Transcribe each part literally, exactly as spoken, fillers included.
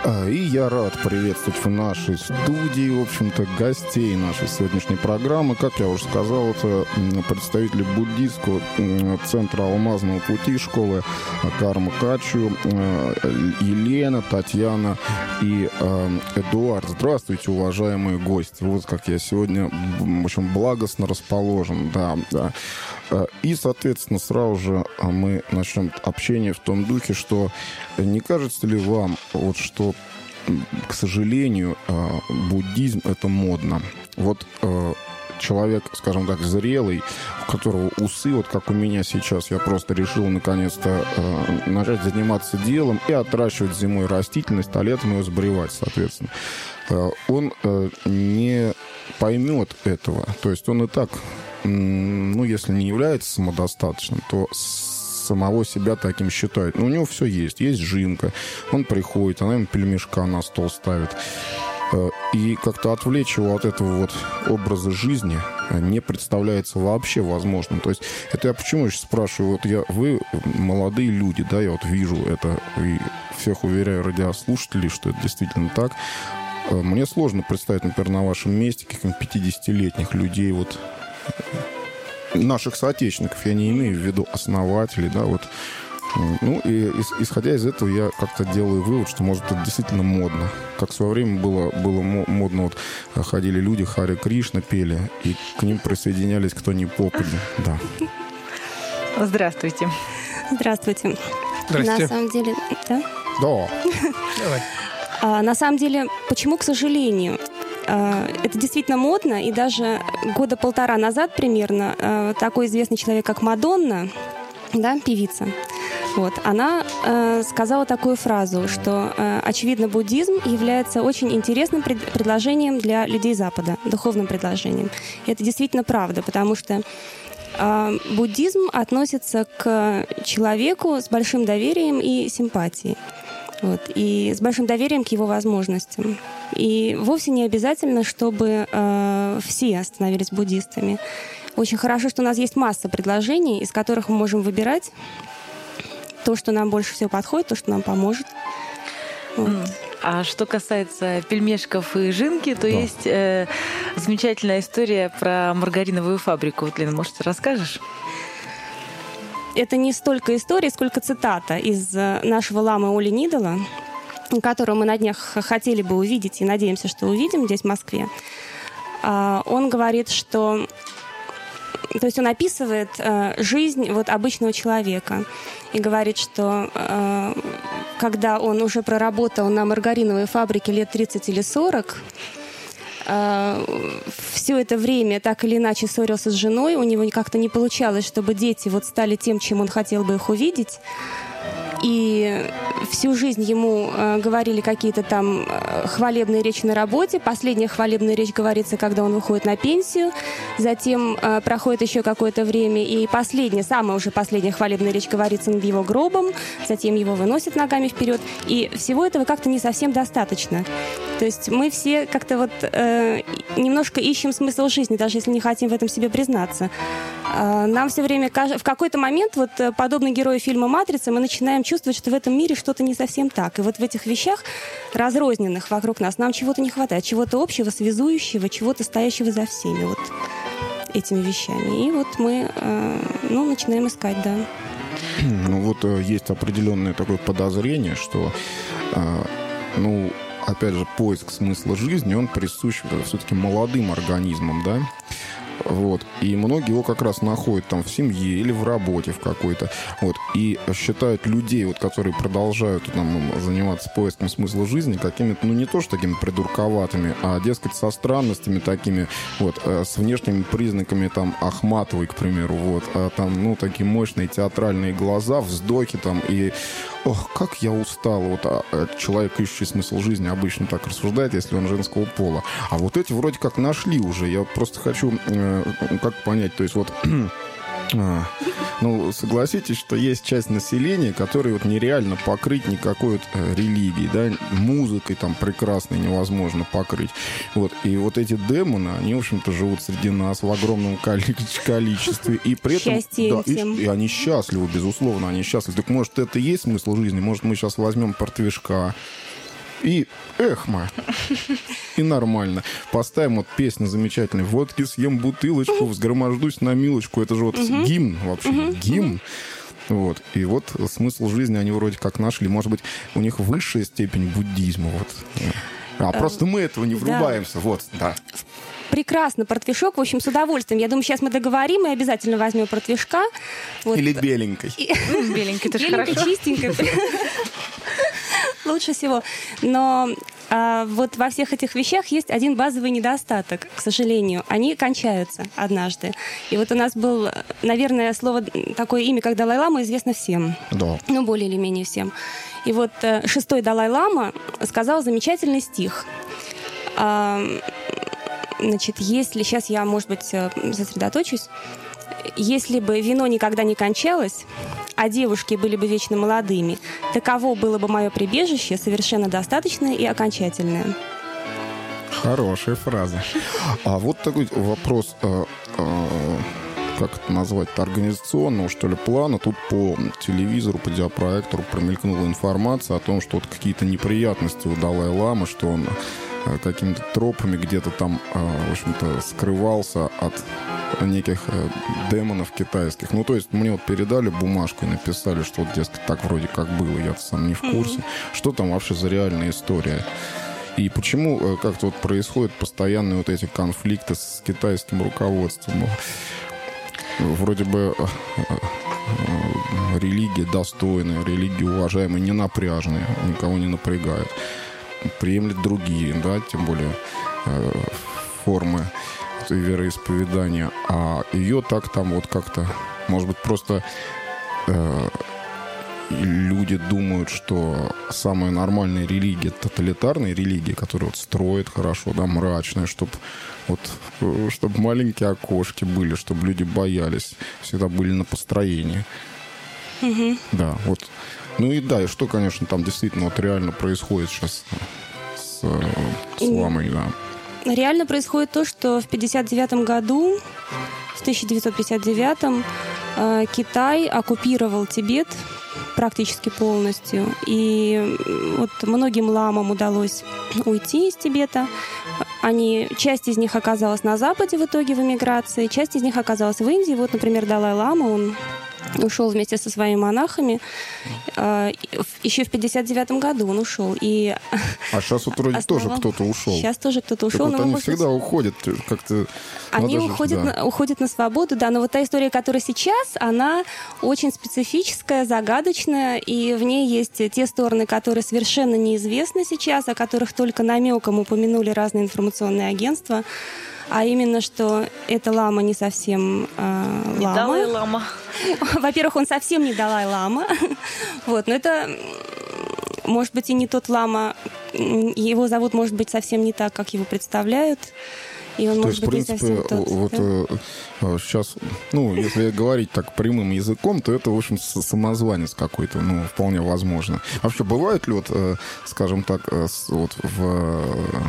И я рад приветствовать в нашей студии, в общем-то, гостей нашей сегодняшней программы. Как я уже сказал, это представители буддийского центра Алмазного пути школы Карма Качу, Елена, Татьяна и Эдуард. Здравствуйте, уважаемые гости. Вот как я сегодня, в общем, благостно расположен. Да, да. И, соответственно, сразу же мы начнем общение в том духе, что не кажется ли вам, вот что, к сожалению, буддизм — это модно. Вот человек, скажем так, зрелый, у которого усы, вот как у меня сейчас, я просто решил наконец-то э, начать заниматься делом и отращивать зимой растительность, а летом ее сбривать, соответственно. Э, он э, не поймет этого. То есть он и так, ну, если не является самодостаточным, то самого себя таким считает. Но у него все есть. Есть жинка. Он приходит, она ему пельмешка на стол ставит. И как-то отвлечь его от этого вот образа жизни не представляется вообще возможным. То есть это я почему сейчас спрашиваю, вот я, вы молодые люди, да, я вот вижу это и всех уверяю радиослушателей, что это действительно так. Мне сложно представить, например, на вашем месте каких-нибудь пятидесятилетних людей, вот наших соотечественников, я не имею в виду основателей, да, вот. Ну, и исходя из этого, я как-то делаю вывод, что, может, это действительно модно. Как в свое время было, было модно, вот ходили люди, Харе Кришна пели, и к ним присоединялись кто ни попадя. Да. Здравствуйте. Здравствуйте. Здравствуйте. На самом деле, да? Да. Давай. А, на самом деле, почему, к сожалению? Это действительно модно, и даже года полтора назад примерно такой известный человек, как Мадонна, да, певица, вот, она э, сказала такую фразу, что, э, очевидно, буддизм является очень интересным пред- предложением для людей Запада, духовным предложением. И это действительно правда, потому что э, буддизм относится к человеку с большим доверием и симпатией. Вот, и с большим доверием к его возможностям. И вовсе не обязательно, чтобы э, все становились буддистами. Очень хорошо, что у нас есть масса предложений, из которых мы можем выбирать то, что нам больше всего подходит, то, что нам поможет. Вот. А что касается пельмешков и жинки, то да. есть э, замечательная история про маргариновую фабрику. Вот, Лена, может, ты расскажешь? Это не столько история, сколько цитата из нашего ламы Оли Нидала, которую мы на днях хотели бы увидеть и надеемся, что увидим здесь, в Москве. Он говорит, что... То есть он описывает э, жизнь вот обычного человека и говорит, что э, когда он уже проработал на маргариновой фабрике лет тридцать или сорок, э, все это время так или иначе ссорился с женой, у него как-то не получалось, чтобы дети вот стали тем, чем он хотел бы их увидеть. И всю жизнь ему э, говорили какие-то там э, хвалебные речи на работе. Последняя хвалебная речь говорится, когда он выходит на пенсию. Затем э, проходит еще какое-то время, и последняя, самая уже последняя хвалебная речь говорится над его гробом. Затем его выносят ногами вперед. И всего этого как-то не совсем достаточно. То есть мы все как-то вот э, немножко ищем смысл жизни, даже если не хотим в этом себе признаться. Э, нам все время, в какой-то момент, вот подобно герою фильма «Матрица», мы начинаем чувствовать, что в этом мире что-то не совсем так. И вот в этих вещах, разрозненных вокруг нас, нам чего-то не хватает. Чего-то общего, связующего, чего-то стоящего за всеми вот этими вещами. И вот мы э, ну, начинаем искать, да. Ну вот есть определенное такое подозрение, что, э, ну, опять же, поиск смысла жизни, он присущ все-таки молодым организмам, да? Вот. И многие его как раз находят там в семье или в работе в какой-то. Вот. И считают людей, вот, которые продолжают там, заниматься поиском смысла жизни, какими-то, ну, не то что такими придурковатыми, а, дескать, со странностями такими, вот, с внешними признаками, там, Ахматовой, к примеру, вот, а там, ну, такие мощные театральные глаза, вздохи там, и ох, как я устал. Вот, а человек, ищущий смысл жизни, обычно так рассуждает, если он женского пола. А вот эти вроде как нашли уже. Я просто хочу, э, как понять, то есть вот... А, ну, согласитесь, что есть часть населения, которой вот нереально покрыть никакой вот религии, да, музыкой там прекрасной невозможно покрыть. Вот. И вот эти демоны, они, в общем-то, живут среди нас в огромном количестве. И при этом... Счастье да, всем. И, и они счастливы, безусловно, они счастливы. Так может, это и есть смысл жизни? Может, мы сейчас возьмем портвишка, И эхма. И нормально. Поставим вот песню замечательную. Водки съем бутылочку, взгромождусь на милочку. Это же вот угу. гимн вообще. Угу. Гимн. Вот. И вот смысл жизни они вроде как нашли. Может быть, у них высшая степень буддизма. Вот. А просто мы этого не врубаемся. Да. Вот, да. Прекрасно, портвишок, в общем, с удовольствием. Я думаю, сейчас мы договорим и обязательно возьмем портвишка. Вот. Или беленькой. Беленькой, тоже хорошо. Беленькой, чистенькой. Лучше всего. Но а, вот во всех этих вещах есть один базовый недостаток, к сожалению. Они кончаются однажды. И вот у нас был, наверное, слово, такое имя, как Далай-лама, известно всем. Да. Ну, более или менее всем. И вот шестой Далай-лама сказал замечательный стих. А, значит, если... Сейчас я, может быть, сосредоточусь. Если бы вино никогда не кончалось, а девушки были бы вечно молодыми, таково было бы мое прибежище, совершенно достаточное и окончательное. Хорошая фраза. А вот такой вопрос, э, э, как это назвать-то, организационного, что ли, плана. Тут по телевизору, по диапроектору промелькнула информация о том, что вот какие-то неприятности у Далай-ламы, что он э, какими-то тропами где-то там, э, в общем-то, скрывался от неких э, демонов китайских. Ну, то есть мне вот передали бумажку и написали, что вот, дескать, так вроде как было, я сам не в курсе. Mm-hmm. Что там вообще за реальная история? И почему э, как-то вот происходят постоянные вот эти конфликты с китайским руководством? Вроде бы э, э, религия достойная, религия уважаемая, не напряженная, никого не напрягает. Приемлет другие, да, тем более э, формы вероисповедания, а ее так там вот как-то, может быть, просто э, люди думают, что самая нормальная религия — тоталитарная религия, которая вот строит хорошо, да, мрачная, чтобы вот, чтобы маленькие окошки были, чтобы люди боялись, всегда были на построении. Mm-hmm. Да, вот. Ну и да, и что, конечно, там действительно вот реально происходит сейчас с, с ламой, да. Реально происходит то, что в пятьдесят девятом году, в тысяча девятьсот пятьдесят девятом, э, Китай оккупировал Тибет практически полностью. И вот многим ламам удалось уйти из Тибета. Они, часть из них оказалась на Западе в итоге в эмиграции, часть из них оказалась в Индии. Вот, например, Далай-лама, он ушел вместе со своими монахами. Еще в пятьдесят девятом году он ушел. И а сейчас вот вроде основал... тоже кто-то ушел. Сейчас тоже кто-то ушел. Так вот они всегда уходят как-то... Они даже, уходят, да. на, уходят на свободу, да. Но вот та история, которая сейчас, она очень специфическая, загадочная, и в ней есть те стороны, которые совершенно неизвестны сейчас, о которых только намеком упомянули разные информационные агентства. А именно, что эта лама не совсем э, лама. Не Далай-лама. Во-первых, он совсем не Далай-лама. Вот, но это, может быть, и не тот лама. Его зовут, может быть, совсем не так, как его представляют. И он, то может есть, быть, в принципе, не совсем тот, вот да? Сейчас, ну, если говорить так прямым языком, то это, в общем, самозванец какой-то, ну, вполне возможно. Вообще, бывает ли, вот, скажем так, вот в...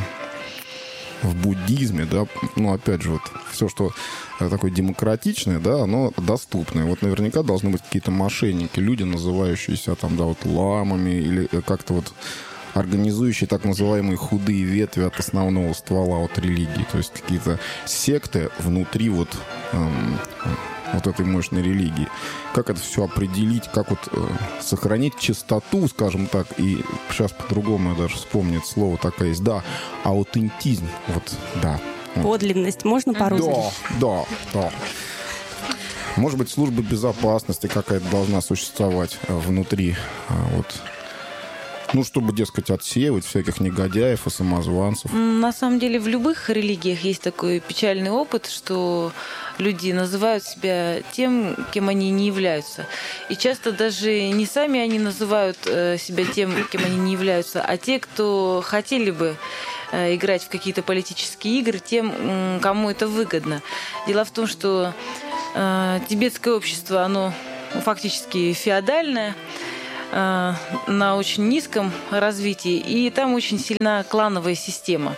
в буддизме, да, ну, опять же, вот все, что такое демократичное, да, оно доступное. Вот наверняка должны быть какие-то мошенники, люди, называющиеся там, да, вот ламами или как-то вот организующие так называемые худые ветви от основного ствола вот религии. То есть какие-то секты внутри вот, эм, вот этой мощной религии. Как это все определить, как вот э, сохранить чистоту, скажем так, и сейчас по-другому я даже вспомнить слово такое есть, да, аутентизм, вот, да. Вот. Подлинность, можно по-русски? Да, да, да. Может быть, служба безопасности какая-то должна существовать э, внутри, э, вот. Ну, чтобы, дескать, отсеивать всяких негодяев и самозванцев. На самом деле, в любых религиях есть такой печальный опыт, что люди называют себя тем, кем они не являются. И часто даже не сами они называют себя тем, кем они не являются, а те, кто хотели бы играть в какие-то политические игры, тем, кому это выгодно. Дело в том, что тибетское общество, оно фактически феодальное, на очень низком развитии, и там очень сильна клановая система.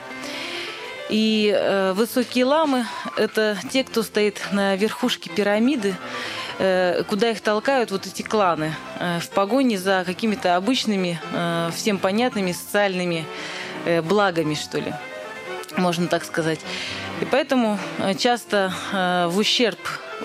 И э, высокие ламы – это те, кто стоит на верхушке пирамиды, куда их толкают вот эти кланы в погоне за какими-то обычными, всем понятными социальными благами, что ли, можно так сказать. И поэтому часто в ущерб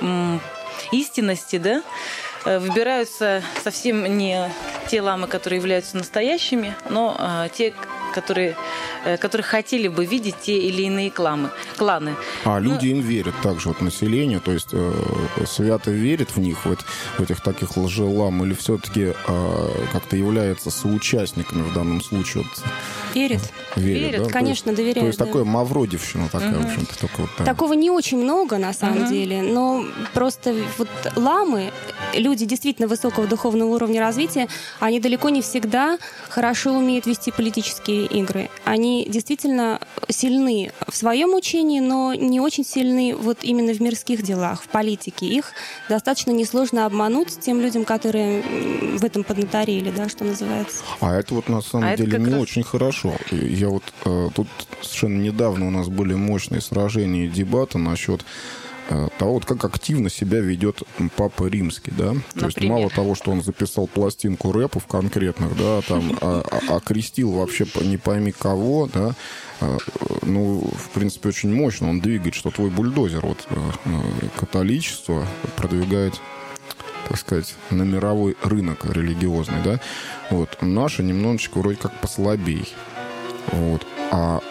истинности, да, выбираются совсем не те ламы, которые являются настоящими, но те, которые, которые хотели бы видеть те или иные кланы. кланы. А люди ну, им верят также, вот население, то есть э, свято верит в них, вот, в этих таких лжелам, или все-таки э, как-то является соучастниками в данном случае? Вот, верит. Верит, верит да? Конечно, то есть, доверяет. То есть да. такое мавродивщина такая, угу. в общем-то. Только вот, да. Такого не очень много, на самом угу. деле, но просто вот ламы, люди действительно высокого духовного уровня развития, они далеко не всегда хорошо умеют вести политические игры. Они действительно сильны в своем учении, но не очень сильны вот именно в мирских делах, в политике. Их достаточно несложно обмануть тем людям, которые в этом поднаторели, да, что называется. А это вот на самом а деле не раз... очень хорошо. Я вот э, тут совершенно недавно у нас были мощные сражения и дебаты насчет того, вот как активно себя ведет Папа Римский, да? То есть мало того, что он записал пластинку рэпов конкретных, да, там а, а, окрестил вообще не пойми кого, да, а, ну, в принципе, очень мощно он двигает, что твой бульдозер, вот, католичество продвигает, так сказать, на мировой рынок религиозный, да, вот, наше немножечко вроде как послабей, вот, а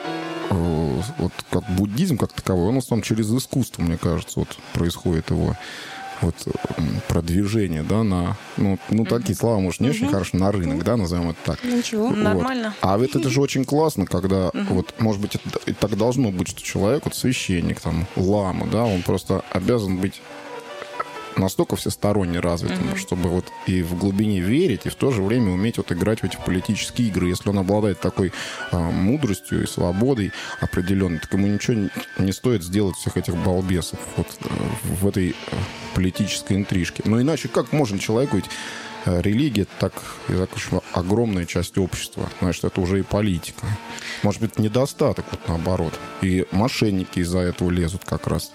вот как буддизм как таковой, он в основном через искусство, мне кажется, вот происходит его вот продвижение, да, на, ну, ну uh-huh. такие слова, может, не uh-huh. очень хорошо, на рынок, uh-huh. да, назовем это так. Ничего. Вот. Нормально. А ведь это же очень классно, когда, uh-huh. вот, может быть, это, это так должно быть, что человек, вот священник, там, лама, да, он просто обязан быть настолько всесторонне развитым, mm-hmm. чтобы вот и в глубине верить, и в то же время уметь вот играть в эти политические игры. Если он обладает такой а, мудростью и свободой определенной, так ему ничего не, не стоит сделать всех этих балбесов вот а, в этой а, политической интрижке. Но иначе как можно человеку, ведь а, религия так, так уж огромная часть общества, значит, это уже и политика. Может быть, недостаток, вот наоборот. И мошенники из-за этого лезут как раз.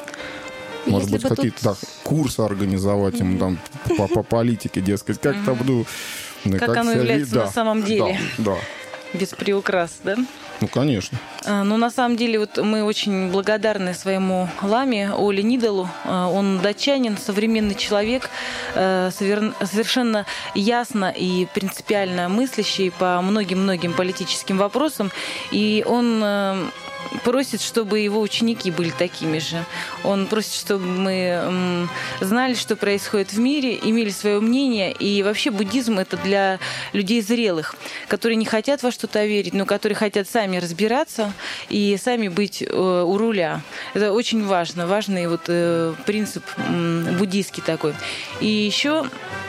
Может Если быть, какие-то тут... да, курсы организовать им там по, по политике, дескать, как там, ну, как, как оно является да, на самом деле. Да, да. Без приукрас, да? Ну, конечно. А, ну, на самом деле, вот мы очень благодарны своему ламе Оле Нидолу. А, он датчанин, современный человек, а, совер... совершенно ясно и принципиально мыслящий по многим-многим политическим вопросам. И он... А, просит, чтобы его ученики были такими же. Он просит, чтобы мы м, знали, что происходит в мире, имели свое мнение. И вообще буддизм — это для людей зрелых, которые не хотят во что-то верить, но которые хотят сами разбираться и сами быть э, у руля. Это очень важно. Важный вот э, принцип э, буддийский такой. И еще...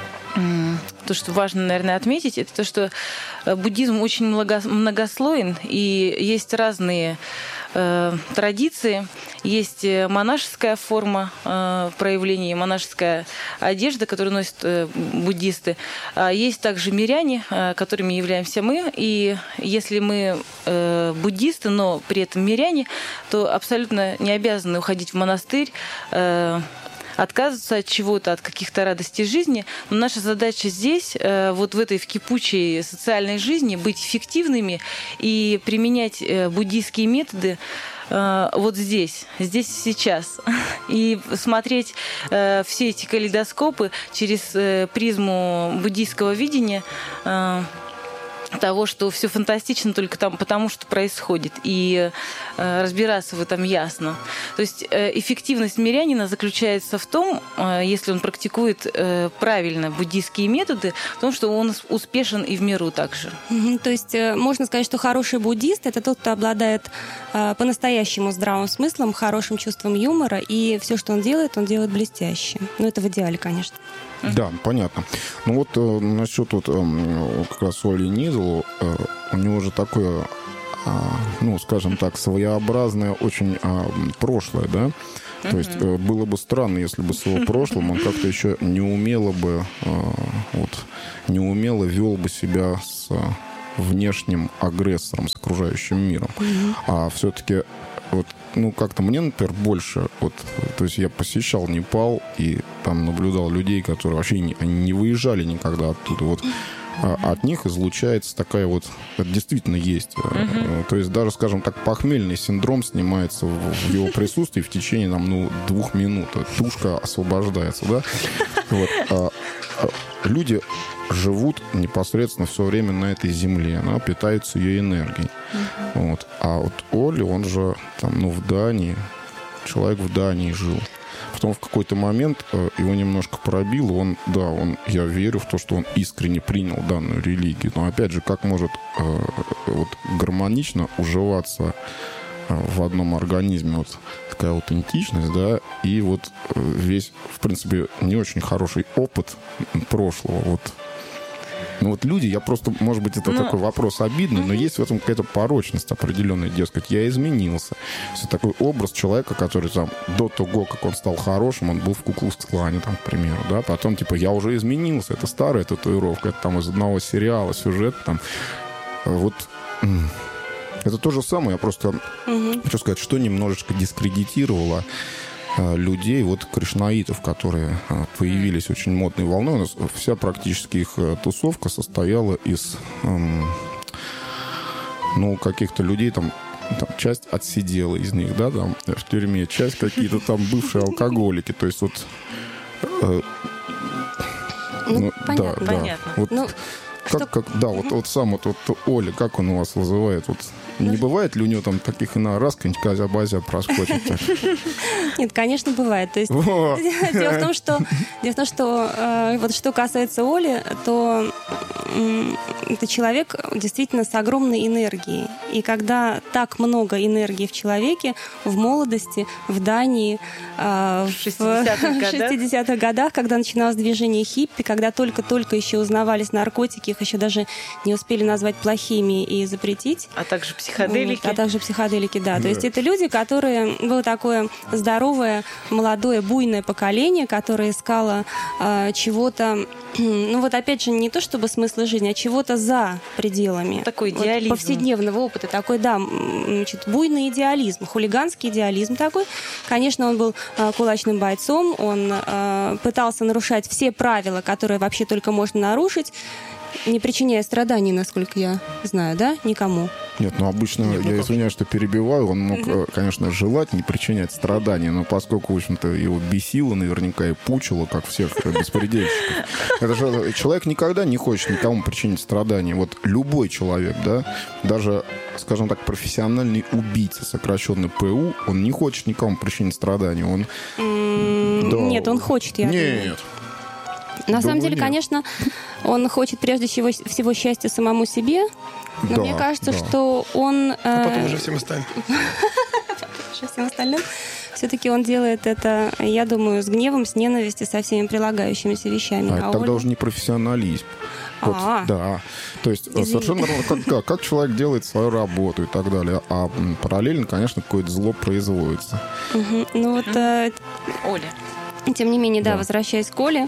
То, что важно, наверное, отметить, это то, что буддизм очень многослоен, и есть разные э, традиции. Есть монашеская форма э, проявления, монашеская одежда, которую носят э, буддисты. А есть также миряне, э, которыми являемся мы. И если мы э, буддисты, но при этом миряне, то абсолютно не обязаны уходить в монастырь, э, отказываться от чего-то, от каких-то радостей жизни. Но наша задача здесь, вот в этой в кипучей социальной жизни, быть эффективными и применять буддийские методы вот здесь, здесь и сейчас. И смотреть все эти калейдоскопы через призму буддийского видения, того, что все фантастично только там, потому что происходит, и э, разбираться в этом ясно. То есть э, эффективность мирянина заключается в том, э, если он практикует э, правильно буддийские методы, в том, что он успешен и в миру также. Mm-hmm. То есть э, можно сказать, что хороший буддист — это тот, кто обладает э, по-настоящему здравым смыслом, хорошим чувством юмора, и все, что он делает, он делает блестяще. Ну, это в идеале, конечно. Да, понятно. Ну вот э, насчет вот, э, как раз Оли Нидолу, э, у него же такое, э, ну, скажем так, своеобразное очень э, прошлое, да? Mm-hmm. То есть э, было бы странно, если бы с его прошлым он как-то еще неумело бы, э, вот, неумело вел бы себя с внешним агрессором, с окружающим миром. Mm-hmm. А все-таки вот, ну, как-то мне, например, больше, вот, то есть я посещал Непал и там наблюдал людей, которые вообще не, они не выезжали никогда оттуда. Вот а от них излучается такая вот... Это действительно есть. Uh-huh. То есть даже, скажем так, похмельный синдром снимается в, в его присутствии в течение там, ну, двух минут. Тушка освобождается, да? Вот. А, а люди живут непосредственно все время на этой земле. Она питается ее энергией. Uh-huh. Вот. А вот Оли, он же там, ну, в Дании, человек в Дании жил. Потом в какой-то момент его немножко пробило. Он, да, он, я верю в то, что он искренне принял данную религию. Но опять же, как может э, вот, гармонично уживаться э, в одном организме вот такая аутентичность, да, и вот э, весь, в принципе, не очень хороший опыт прошлого. Вот. Ну вот люди, я просто, может быть, это но... такой вопрос обидный, но есть в этом какая-то порочность определенная, дескать, я изменился. Это такой образ человека, который там до того, как он стал хорошим, он был в Ку-клукс-клане, там, к примеру, да, потом, типа, я уже изменился, это старая татуировка, это там из одного сериала, сюжет там, вот... Это то же самое, я просто угу. хочу сказать, что немножечко дискредитировало людей, вот кришнаитов, которые появились очень модной волной. У нас вся практически их тусовка состояла из эм, ну, каких-то людей, там, там часть отсидела из них, да, там, в тюрьме, часть какие-то там бывшие алкоголики. То есть вот... Э, ну, ну, понятно, да, понятно. Да, вот, ну, как, как, да, вот, вот сам вот, вот Оля, как он у вас вызывает? Вот, не бывает ли у него там таких иной раз какая-нибудь казя-базя проскочит? Нет, конечно, бывает. То есть дело в том, что, дело в том, что э, вот что касается Оли, то э, это человек действительно с огромной энергией. И когда так много энергии в человеке, в молодости, в Дании, э, в шестидесятых годах, когда начиналось движение хиппи, когда только-только еще узнавались наркотики, их еще даже не успели назвать плохими и запретить. А также психоделики. А также психоделики, да. да. То есть это люди, которые... Было такое здоровое, молодое, буйное поколение, которое искало э, чего-то... Ну вот опять же, не то чтобы смысла жизни, а чего-то за пределами. Такой идеализм. Вот, повседневного опыта. Такой, да, значит, буйный идеализм, хулиганский идеализм такой. Конечно, он был э, кулачным бойцом, он э, пытался нарушать все правила, которые вообще только можно нарушить, не причиняя страданий, насколько я знаю, да, никому. Нет, ну обычно, Нет, ну, я извиняюсь, что перебиваю, он мог, угу. конечно, желать не причинять страданий, но поскольку, в общем-то, его бесило наверняка и пучило, как всех беспредельщиков. Это же человек никогда не хочет никому причинить страдания. Вот любой человек, да, даже, скажем так, профессиональный убийца, сокращенный ПУ, он не хочет никому причинить страдания. Он... Mm, да. Нет, он хочет, я Нет. думаю. На да самом деле, нет. конечно, он хочет прежде всего, всего счастья самому себе, но да, мне кажется, да. что он... А потом уже всем остальным. Уже всем остальным. Все-таки он делает это, я думаю, с гневом, с ненавистью, со всеми прилагающимися вещами. А, а это тогда Оля... уже не профессионализм. Вот, да. То есть Извините. совершенно как, как, как человек делает свою работу и так далее, а параллельно, конечно, какое-то зло производится. Угу. Ну вот... Э... Оля. Тем не менее, да, да, возвращаясь к Оле,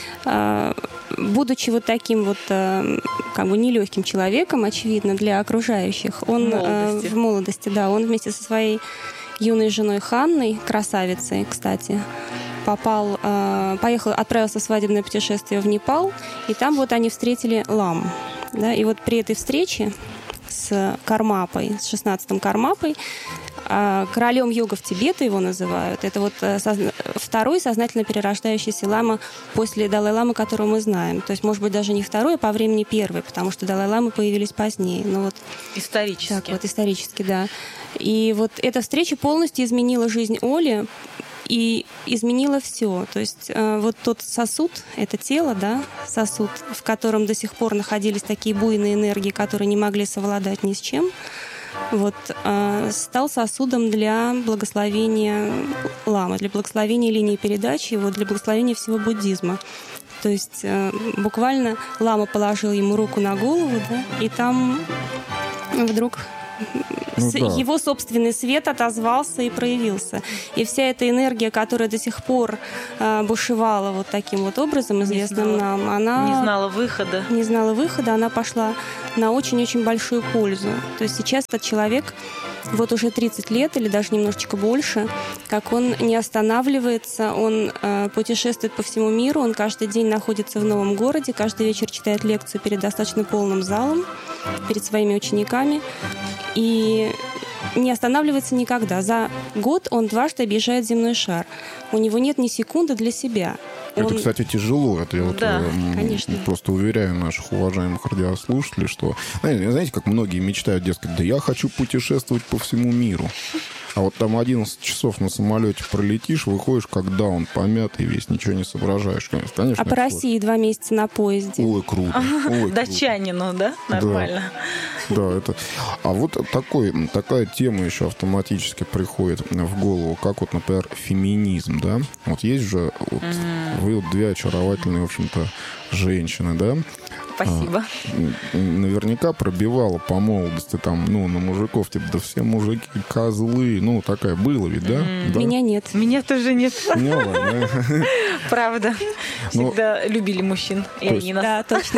будучи вот таким вот как бы нелегким человеком, очевидно, для окружающих, он в молодости, в молодости да, он вместе со своей юной женой Ханной, красавицей, кстати, попал, поехал, отправился в свадебное путешествие в Непал, и там вот они встретили ламу. Да, и вот при этой встрече с Кармапой, с шестнадцатым Кармапой, королем йогов Тибета его называют. Это вот второй сознательно перерождающийся лама после Далай-ламы, которого мы знаем. То есть, может быть, даже не второй, а по времени первый, потому что Далай-ламы появились позднее. Но вот, исторически. Так вот, исторически, да. И вот эта встреча полностью изменила жизнь Оли и изменила все. То есть э, вот тот сосуд, это тело, да, сосуд, в котором до сих пор находились такие буйные энергии, которые не могли совладать ни с чем, вот, э, стал сосудом для благословения ламы, для благословения линии передачи, вот, для благословения всего буддизма. То есть э, буквально лама положил ему руку на голову, да, и там вдруг Ну, с- да. его собственный свет отозвался и проявился. И вся эта энергия, которая до сих пор э, бушевала вот таким вот образом, известным знала. нам, она Не знала выхода. не знала выхода, она пошла на очень-очень большую пользу. То есть сейчас этот человек вот уже тридцать лет или даже немножечко больше, как он не останавливается, он э, путешествует по всему миру, он каждый день находится в новом городе, каждый вечер читает лекцию перед достаточно полным залом, перед своими учениками, и не останавливается никогда. За год он дважды объезжает земной шар. У него нет ни секунды для себя. Это, Он- кстати, тяжело. Это я вот, Да, э, м, конечно. просто уверяю наших уважаемых радиослушателей, что... Знаете, знаете, как многие мечтают, дескать, да я хочу путешествовать по всему миру. А вот там одиннадцать часов на самолете пролетишь, выходишь, как даун, помятый весь, ничего не соображаешь. Конечно, конечно, А по это России два месяца на поезде. сложно. Ой, круто. Ой, круто. Датчанину, да? Нормально. Да, это... А вот такой, такая тема еще автоматически приходит в голову, как вот, например, феминизм, да? Вот есть же, вот, вы вот две очаровательные, в общем-то, женщины, да? Спасибо. А, наверняка пробивала по молодости там, ну, на мужиков, типа, да все мужики козлы, ну, такая было ведь, да? Да? Меня нет. Меня тоже нет. Поняла, да? Правда. Ну, Всегда любили мужчин. И то есть- они нас. Да, точно.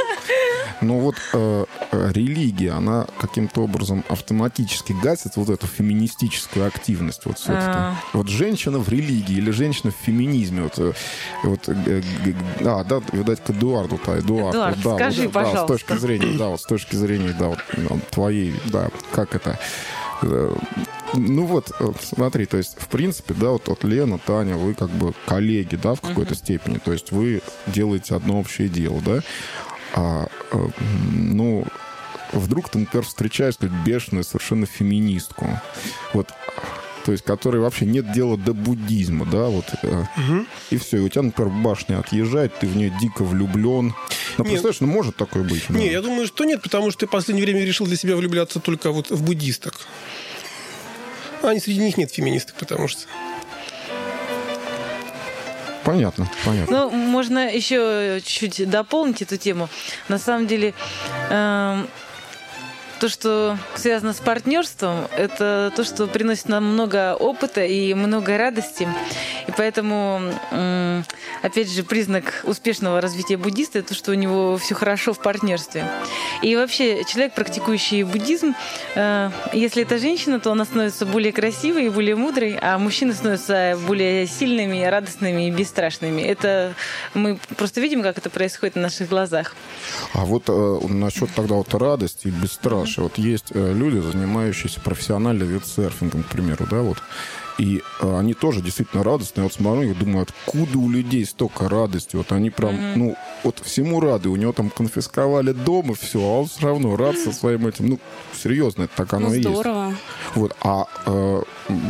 Но вот э, э, религия, она каким-то образом автоматически гасит вот эту феминистическую активность вот все-таки. А. Вот женщина в религии или женщина в феминизме. Вот, э, вот, э, г- г- а, да, видать, к Эдуарду-то. Эдуард, Эдуард, вот, да, скажи, вот, да, пожалуйста. с точки зрения, да, вот с точки зрения, да, вот, ну, твоей, да, как это... э, Ну вот, э, смотри, то есть, в принципе, да, вот, вот Лена, Таня, вы как бы коллеги, да, в какой-то степени. То есть вы делаете одно общее дело, да. А, э, ну, вдруг ты, например, встречаешь как бешеную совершенно феминистку, вот, то есть, которой вообще нет дела до буддизма, да, вот, э, и все, и у тебя, например, башня отъезжает, ты в нее дико влюблен. Ну, Нет. представляешь, ну, может такое быть? Не, Да. я думаю, что нет, потому что ты в последнее время решил для себя влюбляться только вот в буддисток. А среди них нет феминисток, потому что... Понятно, понятно. Ну, можно еще чуть-чуть дополнить эту тему. На самом деле, эм, то, что связано с партнерством, это то, что приносит нам много опыта и много радости. И поэтому, м, опять же, признак успешного развития буддиста – это то, что у него все хорошо в партнерстве. И вообще, человек, практикующий буддизм, э, если это женщина, то она становится более красивой и более мудрой, а мужчины становятся более сильными, радостными и бесстрашными. Это мы просто видим, как это происходит на наших глазах. А вот э, насчет тогда вот радости и бесстрашия. Вот есть э, люди, занимающиеся профессионально виндсерфингом, к примеру, да, вот. И э, они тоже действительно радостные. Вот смотрю, я думаю, откуда у людей столько радости? Вот они прям, mm-hmm. ну, вот всему рады. У него там конфисковали дом и все, а он все равно рад со своим этим. Ну, серьезно, это так оно Ну, и есть. здорово. Вот, а э,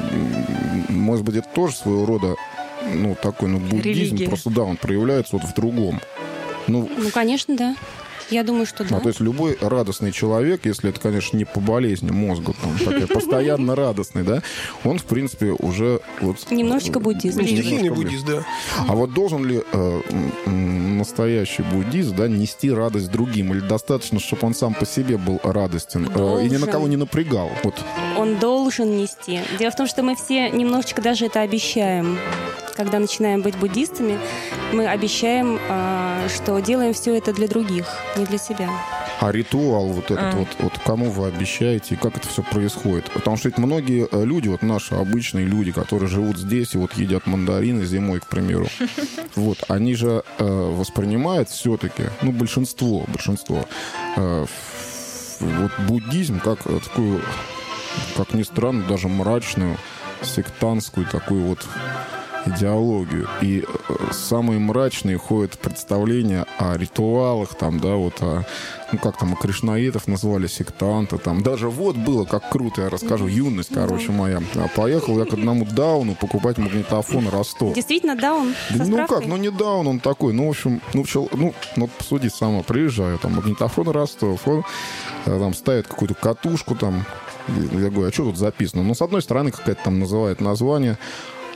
м, может быть, это тоже своего рода, ну, такой, ну, буддизм. Религия. Просто, да, он проявляется вот в другом. Ну, Ну, конечно, да. Я думаю, что да. а, то есть любой радостный человек, если это, конечно, не по болезни мозга, там, такой постоянно радостный, да, он, в принципе, уже вот... Немножечко буддизм. немножко Стихийный ближе. буддист, да. А вот должен ли э, м, настоящий буддист, да, нести радость другим? Или достаточно, чтобы он сам по себе был радостен э, и ни на Должен. кого не напрягал? Вот. Он должен нести. Дело в том, что мы все немножечко даже это обещаем. Когда начинаем быть буддистами, мы обещаем, э, что делаем все это для других, не для себя. А ритуал вот этот А. вот, вот кому вы обещаете, и как это все происходит? Потому что ведь многие э, люди, вот наши обычные люди, которые живут здесь и вот едят мандарины зимой, к примеру, вот, они же э, воспринимают все-таки, ну, большинство, большинство, э, ф- вот буддизм как э, такую, как ни странно, даже мрачную, сектантскую такую вот идеологию. И э, самые мрачные ходят представления о ритуалах, там, да, вот, о, ну, как там, о кришнаитов назвали сектанты, там, даже вот было, как круто, я расскажу, юность, короче, моя. А поехал я к одному дауну покупать магнитофон Ростов. Действительно, да, он Да со ну справкой? как, ну не даун он такой, ну в общем, ну, чел, ну, ну посуди сама, приезжаю, там магнитофон Ростов, он э, там ставит какую-то катушку там, я говорю, а что тут записано? Ну, с одной стороны, какая-то там называет название,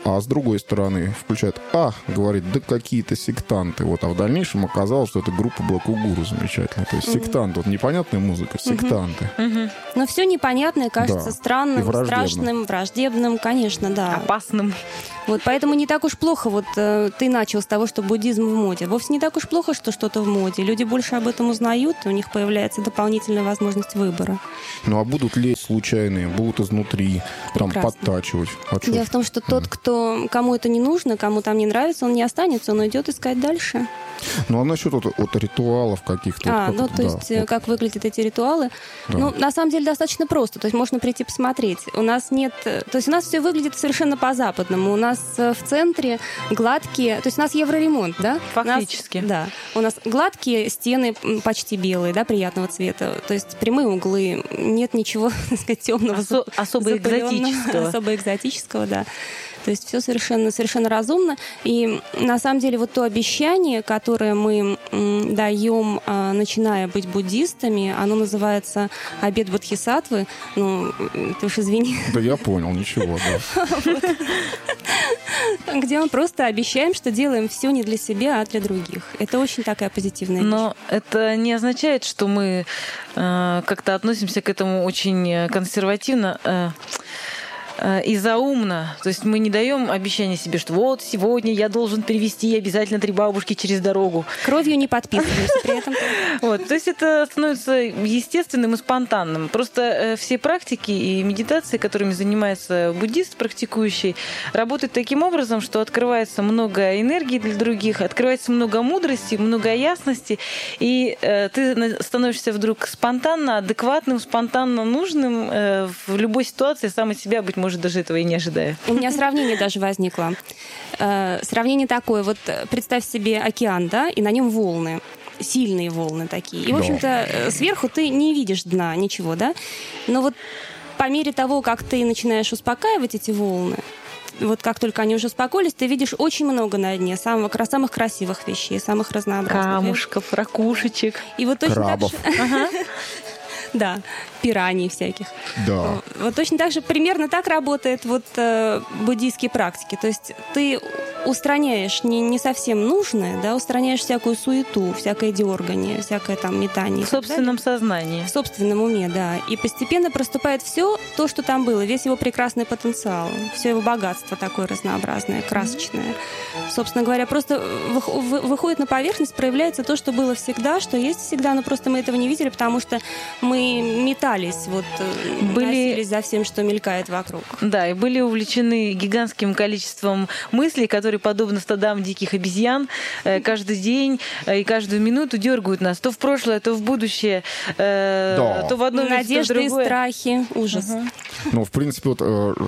А с другой стороны включает, а, говорит, да какие-то сектанты. Вот, а в дальнейшем оказалось, что эта группа Black Uhuru замечательная. То есть mm-hmm. сектанты, вот непонятная музыка, сектанты. Mm-hmm. Но все непонятное кажется да. странным, страшным, враждебным, конечно, да. Опасным. Вот, поэтому не так уж плохо, вот э, ты начал с того, что буддизм в моде. Вовсе не так уж плохо, что что-то в моде. Люди больше об этом узнают, у них появляется дополнительная возможность выбора. Ну, а будут лезть случайные, будут изнутри, там, подтачивать. А Дело в том, что тот, кто, кому это не нужно, кому там не нравится, он не останется, он идет искать дальше. Ну, а насчет вот, вот ритуалов каких-то? А, вот, ну, как, то да, есть, вот. как выглядят эти ритуалы? Да. Ну, на самом деле, достаточно просто. То есть, можно прийти посмотреть. У нас нет... То есть, у нас все выглядит совершенно по-западному. У нас в центре гладкие... То есть, у нас евроремонт, да? Фактически. У нас, да. У нас гладкие стены почти белые, да, приятного цвета. То есть, прямые углы. Нет ничего, так сказать, темного, Осо- особо экзотического. Особо экзотического, да. То есть все совершенно, совершенно разумно. И на самом деле вот то обещание, которое мы м, даем, а, начиная быть буддистами, оно называется «Обет Бодхисаттвы». Ну, ты уж извини. Да я понял, ничего, да. Где мы просто обещаем, что делаем все не для себя, а для других. Это очень такая позитивная вещь. Но это не означает, что мы э, как-то относимся к этому очень консервативно. Э, и заумно. То есть мы не даем обещания себе, что вот сегодня я должен перевести обязательно три бабушки через дорогу. Кровью не подписываемся при этом. Вот. То есть это становится естественным и спонтанным. Просто все практики и медитации, которыми занимается буддист практикующий, работают таким образом, что открывается много энергии для других, открывается много мудрости, много ясности, и э, ты становишься вдруг спонтанно адекватным, спонтанно нужным э, в любой ситуации, сам от себя, быть может, даже этого и не ожидая. У меня сравнение даже возникло. Э, сравнение такое. Вот представь себе океан, да, и на нем волны. Сильные волны такие. И, в общем-то, сверху ты не видишь дна, ничего, да? Но вот по мере того, как ты начинаешь успокаивать эти волны, вот как только они уже успокоились, ты видишь очень много на дне самых, самых красивых вещей, самых разнообразных. Камушков, ракушечек. И вот точно крабов. Так же... Да, пираний всяких. Да. Вот точно так же примерно так работает вот э, буддийские практики. То есть ты устраняешь не, не совсем нужное, да, устраняешь всякую суету, всякое дергание, всякое там метание. В собственном сознании. В собственном уме, да. И постепенно проступает все то, что там было, весь его прекрасный потенциал, все его богатство такое разнообразное, красочное. Mm-hmm. Собственно говоря, просто выходит на поверхность, проявляется то, что было всегда, что есть всегда, но просто мы этого не видели, потому что мы метались, вот, были... носились за всем, что мелькает вокруг. Да, и были увлечены гигантским количеством мыслей, которые, подобно стадам диких обезьян, каждый день и каждую минуту дергают нас то в прошлое, то в будущее, да. то в одно место, надежды то в другое. И страхи, ужас. Угу. Ну, в принципе, вот,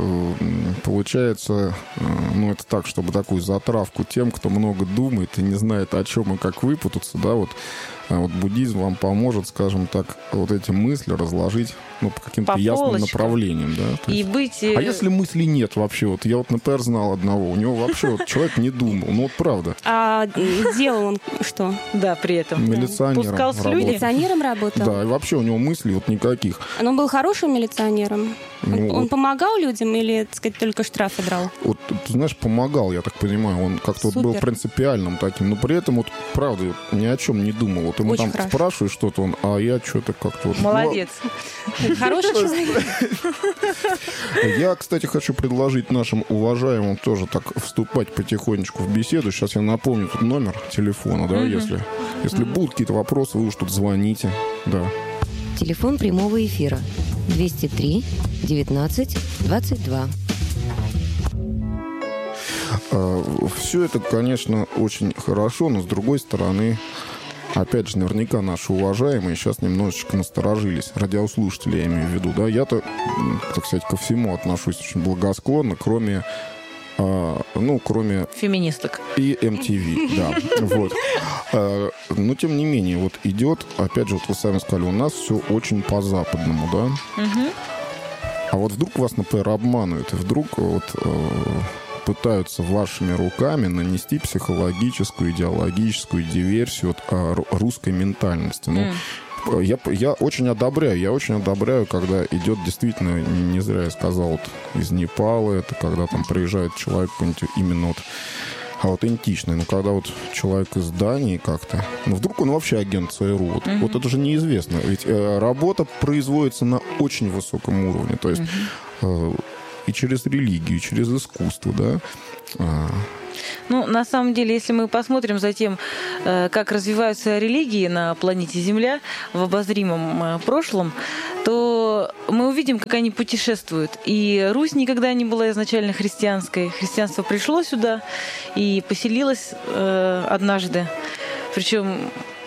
получается, ну, это так, чтобы такую затравку тем, кто много думает и не знает, о чем и как выпутаться, да, вот. А вот буддизм вам поможет, скажем так, вот эти мысли разложить, ну, по каким-то по ясным полочкам. Направлениям, да. И есть... быть... А если мыслей нет вообще? Вот я вот, например, знал одного, у него вообще вот человек не думал, ну вот правда. А делал он что? Да, при этом. Милиционером. Пускал слюни. Милиционером работал? Да, и вообще у него мыслей вот никаких. Но он был хорошим милиционером? Ну, он вот... он помогал людям или, так сказать, только штрафы драл? Вот, ты знаешь, помогал, я так понимаю. Он как-то вот был принципиальным таким, но при этом вот, правда, вот, ни о чем не думал. Вот ему очень там хорошо. Спрашиваешь что-то, он, а я что-то как-то... Вот, молодец. Хороший человек. Я, кстати, хочу предложить нашим уважаемым тоже так вступать потихонечку в беседу. Сейчас я напомню тут номер телефона, да, если, если будут какие-то вопросы, вы уж тут звоните, да. Телефон прямого эфира двести три девятнадцать двадцать два. Все это, конечно, очень хорошо, но с другой стороны, опять же, наверняка наши уважаемые сейчас немножечко насторожились. Радиослушатели, я имею в виду, да. Я-то, так сказать, ко всему отношусь очень благосклонно, кроме... А, ну, кроме... Феминисток. И эм ти ви, да. Вот. А, но, тем не менее, вот идет, опять же, вот вы сами сказали, у нас все очень по-западному, да. Угу. А вот вдруг вас, например, обманывают, и вдруг вот... пытаются вашими руками нанести психологическую, идеологическую диверсию от а, русской ментальности. Ну, mm. я, я очень одобряю, я очень одобряю, когда идет действительно, не зря я сказал, вот, из Непала, это когда там приезжает человек именно вот аутентичный. Но когда вот человек из Дании как-то, ну вдруг он вообще агент ЦРУ, вот, mm-hmm. вот это же неизвестно. Ведь э, работа производится на очень высоком уровне, то есть э, и через религию, и через искусство, да. А... Ну, на самом деле, если мы посмотрим за тем, как развиваются религии на планете Земля в обозримом прошлом, то мы увидим, как они путешествуют. И Русь никогда не была изначально христианской. Христианство пришло сюда и поселилось э, однажды. Причем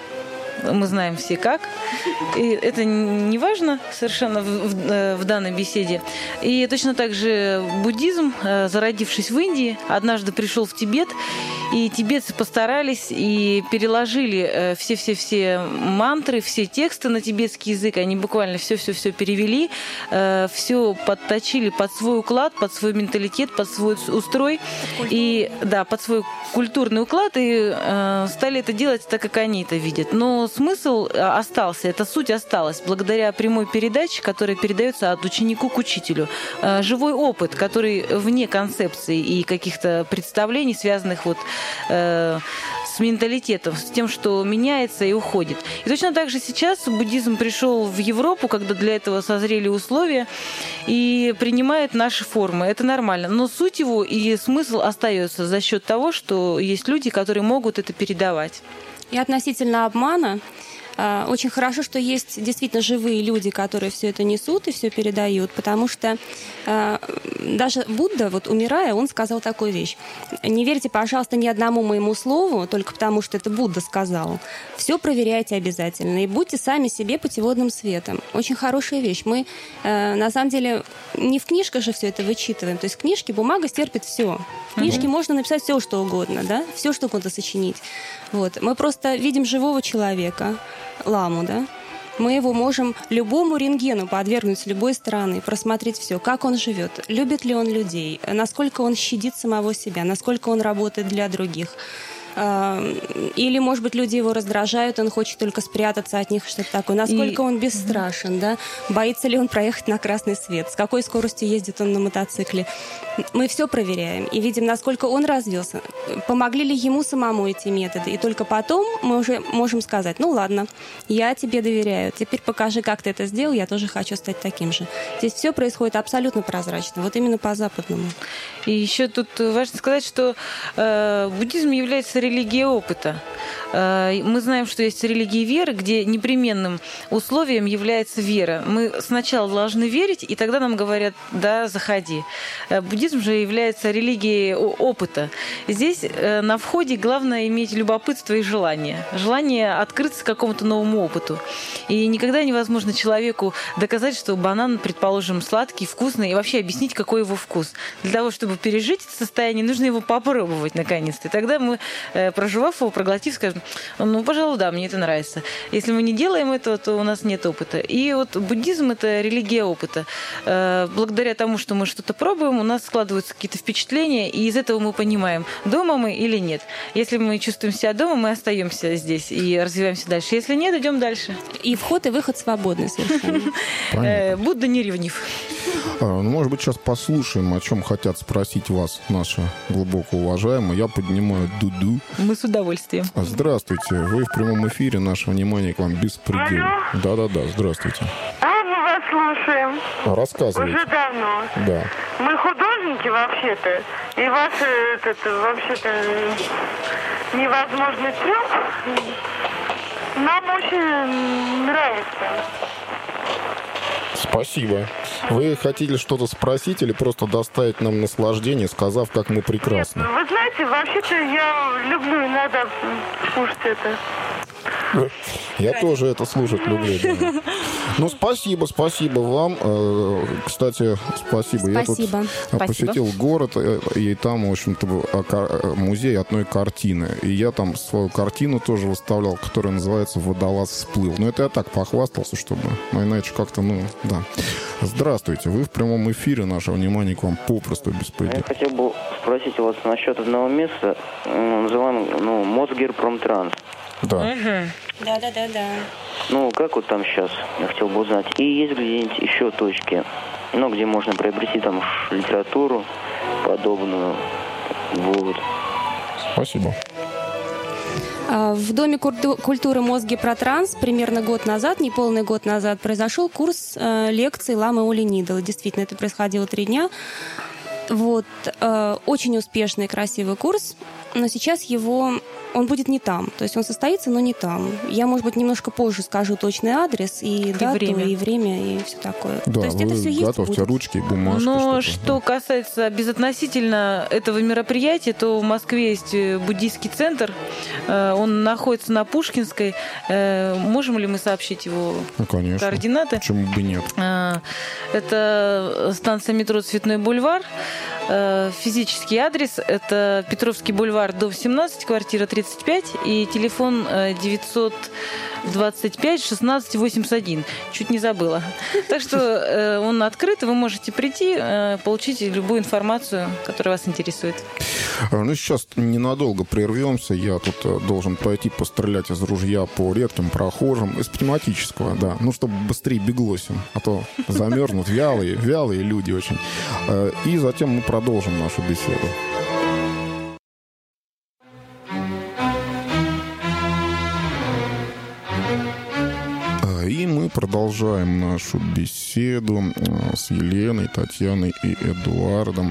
мы знаем все как. И это не важно совершенно в, в, в данной беседе. И точно так же буддизм, зародившись в Индии, однажды пришел в Тибет, и тибетцы постарались и переложили все-все-все мантры, все тексты на тибетский язык. Они буквально все-все-все перевели, все подточили под свой уклад, под свой менталитет, под свой устрой, и, да, под свой культурный уклад, и стали это делать так, как они это видят. Но смысл остался, эта суть осталась благодаря прямой передаче, которая передается от ученику к учителю. Живой опыт, который вне концепции и каких-то представлений, связанных вот э, с менталитетом, с тем, что меняется и уходит. И точно так же сейчас буддизм пришел в Европу, когда для этого созрели условия, и принимает наши формы. Это нормально. Но суть его и смысл остается за счет того, что есть люди, которые могут это передавать. И относительно обмана, очень хорошо, что есть действительно живые люди, которые все это несут и все передают, потому что даже Будда, вот умирая, он сказал такую вещь. Не верьте, пожалуйста, ни одному моему слову, только потому что это Будда сказал. Все проверяйте обязательно и будьте сами себе путеводным светом. Очень хорошая вещь. Мы, на самом деле, не в книжках же все это вычитываем. То есть в книжке бумага стерпит все. В книжке mm-hmm. можно написать все, что угодно, да? Все, что угодно сочинить. Вот. Мы просто видим живого человека, ламу, да? Мы его можем любому рентгену подвергнуть с любой стороны, просмотреть все, как он живет, любит ли он людей, насколько он щадит самого себя, насколько он работает для других. Или, может быть, люди его раздражают, он хочет только спрятаться от них, что-то такое. Насколько и... он бесстрашен, да? Боится ли он проехать на красный свет? С какой скоростью ездит он на мотоцикле? Мы все проверяем и видим, насколько он развился. Помогли ли ему самому эти методы? И только потом мы уже можем сказать, ну ладно, я тебе доверяю, теперь покажи, как ты это сделал, я тоже хочу стать таким же. Здесь все происходит абсолютно прозрачно, вот именно по-западному. И еще тут важно сказать, что э, буддизм является религией опыта. Э, мы знаем, что есть религии веры, где непременным условием является вера. Мы сначала должны верить, и тогда нам говорят, да, заходи. Э, буддизм же является религией опыта. Здесь э, на входе главное иметь любопытство и желание. Желание открыться какому-то новому опыту. И никогда невозможно человеку доказать, что банан, предположим, сладкий, вкусный, и вообще объяснить, какой его вкус. Для того, чтобы пережить это состояние, нужно его попробовать наконец-то. И тогда мы, проживав его, проглотив, скажем, ну, пожалуй, да, мне это нравится. Если мы не делаем этого, то у нас нет опыта. И вот буддизм – это религия опыта. Благодаря тому, что мы что-то пробуем, у нас складываются какие-то впечатления, и из этого мы понимаем, дома мы или нет. Если мы чувствуем себя дома, мы остаемся здесь и развиваемся дальше. Если нет, идем дальше. И вход и выход свободны совершенно. Будда не ревнив. Ну, может быть, сейчас послушаем, о чем хотят спросить вас наши глубоко уважаемые. Я поднимаю дуду. Мы с удовольствием. Здравствуйте. Вы в прямом эфире. Наше внимание к вам беспредел. Да-да-да, здравствуйте. А мы вас слушаем. Рассказывайте. Уже давно. Да. Мы художники вообще-то. И ваш этот, вообще-то, невозможный трюк нам очень нравится. Спасибо. Вы хотели что-то спросить или просто доставить нам наслаждение, сказав, как мы прекрасны? Нет, вы знаете, вообще-то я люблю иногда слушать это. Я тоже это слушать люблю. Да. Ну, спасибо, спасибо вам. Кстати, спасибо. Спасибо. Я тут посетил город, и там, в общем-то, музей одной картины. И я там свою картину тоже выставлял, которая называется «Водолаз всплыл». Но это я так похвастался, чтобы... Ну, иначе как-то, ну, да. Здравствуйте. Вы в прямом эфире. Наше внимание к вам попросту беспредел. Я хотел бы спросить вас насчет одного места, называемого, ну, Мосгерпромтранс. Да. Да, да, да, да. Ну, как вот там сейчас, я хотел бы узнать. И есть где-нибудь еще точки, ну, где можно приобрести там литературу подобную. Вот. Спасибо. В Доме культуры «Мозги про транс» примерно год назад, неполный год назад, произошел курс э, лекций ламы Оли Нидл. Действительно, это происходило три дня. Вот. Э, очень успешный, красивый курс, но сейчас его... Он будет не там. То есть он состоится, но не там. Я, может быть, немножко позже скажу точный адрес и, и дату, время. и время, и все такое. Да, То есть вы это все готовьте есть, ручки и бумажки. Но что, что да. касается безотносительно этого мероприятия, то в Москве есть буддийский центр. Он находится на Пушкинской. Можем ли мы сообщить его ну, конечно. координаты? Почему бы нет? Это станция метро «Цветной бульвар». Физический адрес – это Петровский бульвар, дом семнадцать, квартира тридцать пять, и телефон девятьсот двадцать пять шестнадцать восемьдесят один. Чуть не забыла. Так что он открыт, и вы можете прийти, получить любую информацию, которая вас интересует. Ну, сейчас ненадолго прервемся. Я тут должен пойти пострелять из ружья по редким прохожим. Из пневматического, да. Ну, чтобы быстрее беглось им. А то замерзнут вялые, вялые люди очень. И затем мы продолжим нашу беседу. И мы продолжаем нашу беседу с Еленой, Татьяной и Эдуардом,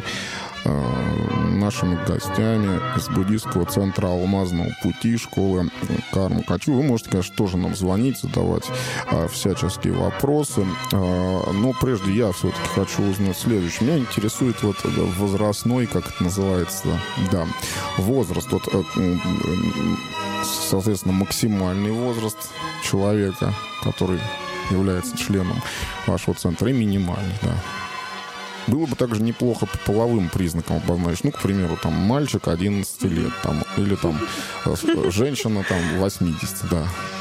нашими гостями из буддийского центра Алмазного пути школы Карма Качу. Вы можете, конечно, тоже нам звонить, задавать всяческие вопросы. Но прежде я все-таки хочу узнать следующее. Меня интересует вот возрастной, как это называется, да, возраст. Вот, соответственно, максимальный возраст человека, который является членом вашего центра, и минимальный, да. Было бы также неплохо по половым признакам обозначить. Ну, к примеру, там, мальчик одиннадцать лет, там, или там женщина там восемьдесят, да.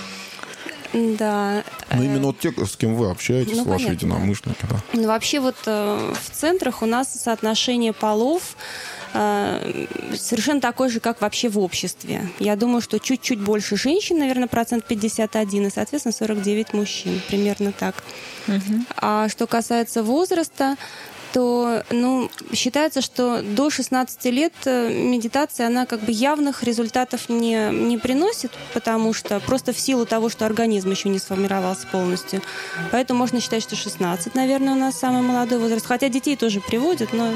Да. Ну, именно вот те, с кем вы общаетесь, ну, ваши понятно, единомышленники, да. Ну, вообще вот э, в центрах у нас соотношение полов э, совершенно такое же, как вообще в обществе. Я думаю, что чуть-чуть больше женщин, наверное, процент пятьдесят один, и, соответственно, сорок девять мужчин. Примерно так. Угу. А что касается возраста, то, ну, считается, что до шестнадцати лет медитация, она как бы явных результатов не, не приносит, потому что просто в силу того, что организм еще не сформировался полностью. Поэтому можно считать, что шестнадцать, наверное, у нас самый молодой возраст. Хотя детей тоже приводят, но...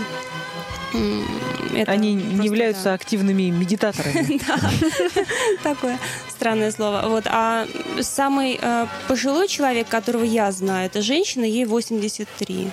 Это Они просто, не являются да. активными медитаторами. Да, такое странное слово. Вот. А самый пожилой человек, которого я знаю, это женщина, ей восемьдесят три.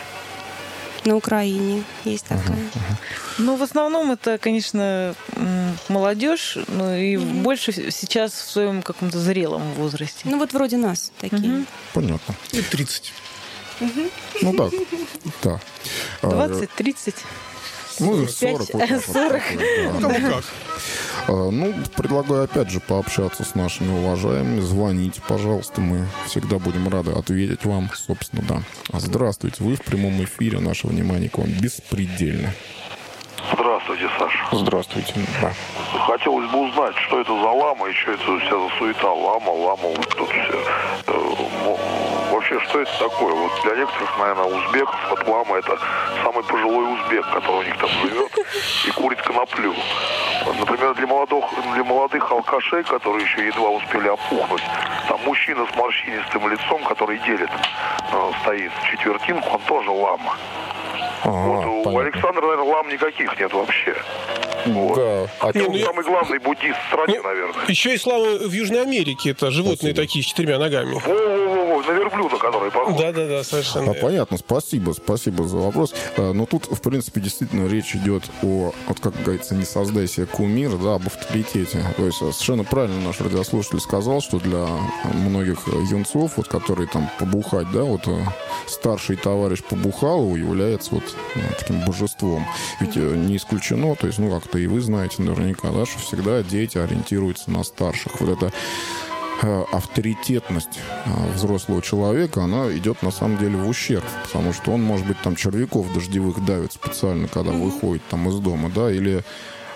На Украине есть такая. Ну, в основном это, конечно, молодежь, ну и mm-hmm. больше сейчас в своем каком-то зрелом возрасте. Ну, вот вроде нас такие. Mm-hmm. Понятно. И тридцать. Mm-hmm. Ну, так, да. двадцать, тридцать. Ну, сорок. сорок. Кому как. Ну, предлагаю опять же пообщаться с нашими уважаемыми. Звоните, пожалуйста, мы всегда будем рады ответить вам, собственно, да. Здравствуйте, вы в прямом эфире, наше внимание к вам беспредельно. Здравствуйте, Саша. Здравствуйте, да. Хотелось бы узнать, что это за лама и что это вся за суета. Лама, лама, вот тут все. Вообще, что это такое? Вот для некоторых, наверное, узбеков, вот лама — это самый пожилой узбек, который у них там живет и курит коноплю. Например, для молодых, для молодых алкашей, которые еще едва успели опухнуть, там мужчина с морщинистым лицом, который делит, стоит четвертинку, он тоже лама. Ага, вот у понятно. Александра, наверное, лам никаких нет вообще. Вот. Да. А он ну, самый главный буддист в стране, ну, наверное. Еще есть ламы в Южной Америке. Это животные Спасибо. такие с четырьмя ногами. Во-во-во, на верблюда, которые похожи. Да-да-да, совершенно. А, понятно, спасибо, спасибо за вопрос. Но тут, в принципе, действительно речь идет о, вот как говорится, не создай себе кумира, да, об авторитете. То есть совершенно правильно наш радиослушатель сказал, что для многих юнцов, вот, которые там побухать, да, вот старший товарищ по Бухалову является вот таким божеством. Ведь не исключено, то есть, ну, как-то и вы знаете наверняка, да, что всегда дети ориентируются на старших. Вот это авторитетность взрослого человека, она идет на самом деле в ущерб, потому что он, может быть, там червяков дождевых давит специально, когда mm-hmm. выходит там из дома, да, или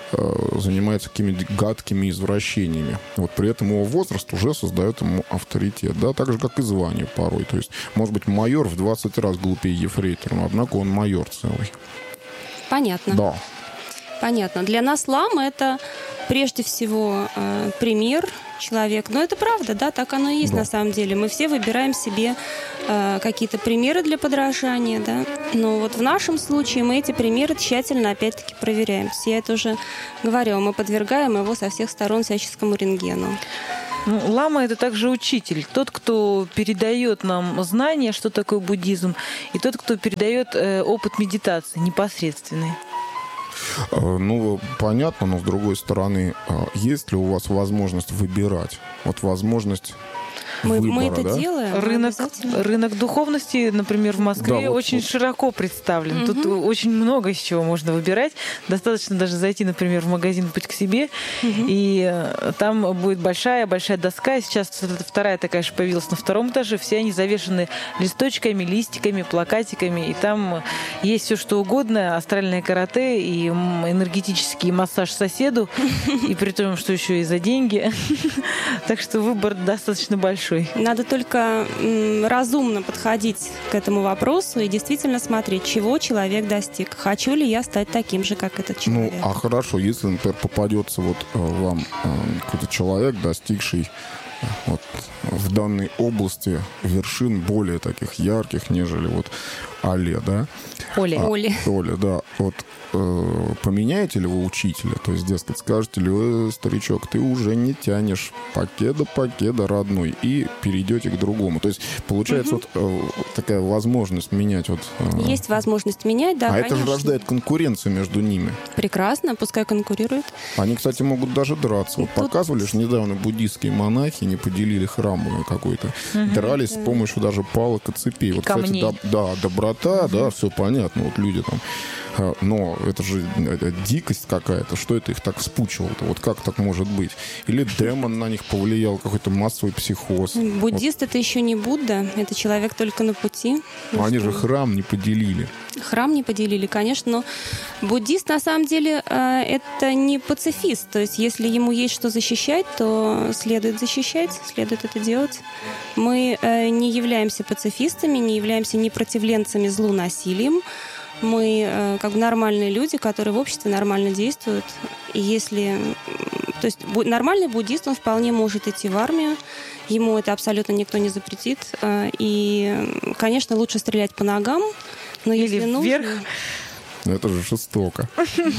занимается какими-то гадкими извращениями. Вот при этом его возраст уже создает ему авторитет, да, так же, как и звание порой. То есть, может быть, майор в двадцать раз глупее ефрейтора, но, однако, он майор целый. Понятно. Да. Понятно. Для нас лама — это прежде всего э, пример, человек. Но это правда, да, так оно и есть, да, на самом деле. Мы все выбираем себе э, какие-то примеры для подражания, да. Но вот в нашем случае мы эти примеры тщательно, опять-таки, проверяем. Я это уже говорила, мы подвергаем его со всех сторон всяческому рентгену. Ну, лама — это также учитель, тот, кто передает нам знания, что такое буддизм, и тот, кто передает э, опыт медитации непосредственный. Ну, понятно, но с другой стороны, есть ли у вас возможность выбирать? Вот возможность мы, выбора, мы это да? делаем. Рынок, рынок духовности, например, в Москве, да, вот, очень вот. широко представлен. Угу. Тут очень много из чего можно выбирать. Достаточно даже зайти, например, в магазин «Путь к себе», угу. и там будет большая-большая доска. Сейчас вторая такая же появилась на втором этаже. Все они завешены листочками, листиками, плакатиками. И там есть все что угодно. Астральное карате и энергетический массаж соседу. И при том, что еще и за деньги. Так что выбор достаточно большой. Надо только м, разумно подходить к этому вопросу и действительно смотреть, чего человек достиг. Хочу ли я стать таким же, как этот человек? Ну, а хорошо, если, например, попадется вот э, вам э, какой-то человек, достигший э, вот в данной области вершин более таких ярких, нежели вот Оле, да? Оля. А, Оля. Оля, да. Вот э, поменяете ли вы учителя? То есть, дескать, скажете ли вы, старичок, ты уже не тянешь покеда, покеда, родной, и перейдете к другому. То есть, получается, угу. вот э, такая возможность менять. Вот, э, Есть возможность менять, да, А конечно. это же рождает конкуренцию между ними. Прекрасно, пускай конкурируют. Они, кстати, могут даже драться. Вот Тут... показывали же недавно буддийские монахи, не поделили храм какой-то. Угу, дрались да. с помощью даже палок и цепей. Вот, кстати, да, да, доброта, угу. да, все понятно. Вот люди там... Но это же это дикость какая-то. Что это их так вспучило-то? Вот как так может быть? Или демон на них повлиял, какой-то массовый психоз? Буддист вот. Это еще не Будда, это человек только на пути. Но они же храм не поделили. Храм не поделили, конечно, но буддист на самом деле это не пацифист. То есть если ему есть что защищать, то следует защищать, следует это делать. Мы не являемся пацифистами, не являемся непротивленцами злу, насилием. Мы э, как бы нормальные люди, которые в обществе нормально действуют. И если... То есть нормальный буддист, он вполне может идти в армию. Ему это абсолютно никто не запретит. Э, и, конечно, лучше стрелять по ногам. Но или если вверх. Нужно... Это же жестоко.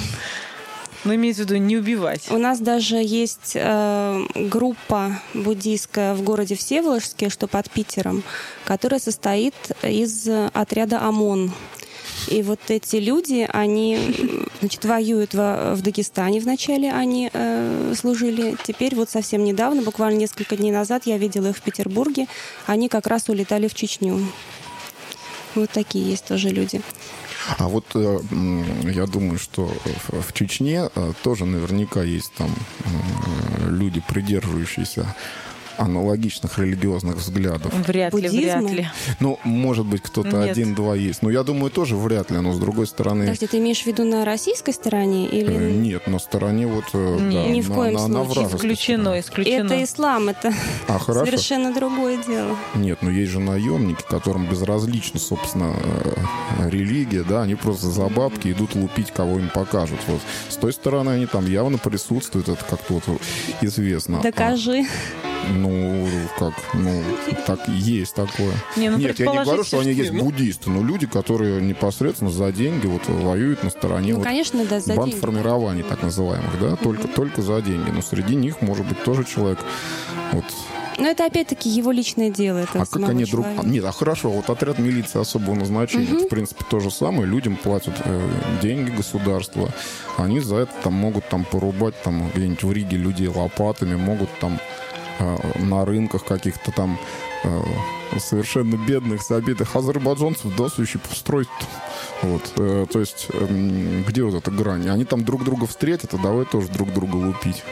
Но имеется в виду не убивать. У нас даже есть э, группа буддийская в городе Всеволожске, что под Питером, которая состоит из отряда ОМОН. И вот эти люди, они, значит, воюют в, в Дагестане вначале, они э, служили. Теперь вот совсем недавно, буквально несколько дней назад, я видела их в Петербурге. Они как раз улетали в Чечню. Вот такие есть тоже люди. А вот э, я думаю, что в, в Чечне э, тоже наверняка есть там э, люди, придерживающиеся аналогичных религиозных взглядов. Вряд ли, Буддизма? вряд ли. Ну, может быть, кто-то один-два есть. Но я думаю, тоже вряд ли. Но, с другой стороны... Подожди, ты имеешь в виду на российской стороне? Или... Э, нет, на стороне вот... Э, нет, да, ни в на, коем на, случае. на исключено, исключено. Это ислам, это а, совершенно другое дело. Нет, но есть же наемники, которым безразлична, собственно, э, религия, да, они просто за бабки идут лупить, кого им покажут. Вот. С той стороны они там явно присутствуют, это как-то вот известно. Докажи. А, ну, как, ну, так есть такое. Не, ну, Нет, я не говорю, что они есть буддисты, но люди, которые непосредственно за деньги вот воюют на стороне ну, вот конечно, да, за бандформирований, так называемых, да, только, mm-hmm. только за деньги. Но среди них может быть тоже человек вот. Но это опять-таки его личное дело. Это а как они друг... Нет, а хорошо, вот отряд милиции особого назначения, угу. это, в принципе, то же самое. Людям платят э, деньги государства. Они за это там могут там порубать там где-нибудь в Риге людей лопатами, могут там э, на рынках каких-то там э, совершенно бедных, забитых азербайджанцев досуще построить. Вот, э, то есть, э, где вот эта грань? Они там друг друга встретят, а давай тоже друг друга лупить.